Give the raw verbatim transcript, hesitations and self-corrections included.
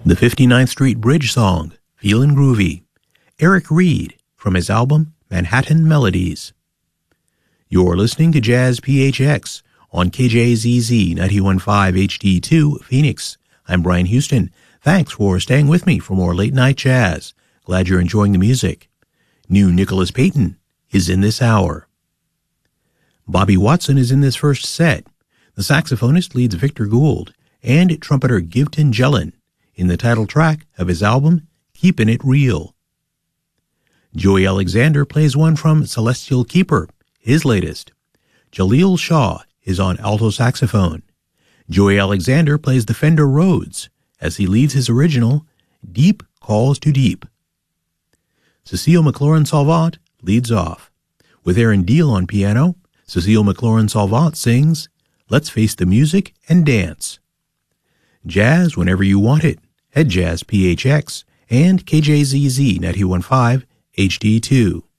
The fifty-ninth Street Bridge Song, Feelin' Groovy, Eric Reed, from his album Manhattan Melodies. You're listening to Jazz P H X on K J Z Z ninety-one point five H D two, Phoenix. I'm Brian Houston. Thanks for staying with me for more late night jazz. Glad you're enjoying the music. New Nicholas Payton is in this hour. Bobby Watson is in this first set. The saxophonist leads Victor Gould and trumpeter Givton Jellin in the title track of his album, Keepin' It Real. Joey Alexander plays one from Celestial Keeper, his latest. Jaleel Shaw is on alto saxophone. Joey Alexander plays the Fender Rhodes as he leads his original, Deep Calls to Deep. Cecile McLaurin-Salvant leads off. With Aaron Deal on piano, Cecile McLaurin-Salvant sings, Let's Face the Music and Dance. Jazz whenever you want it at Jazz P H X and K J Z Z ninety-one point five H D two.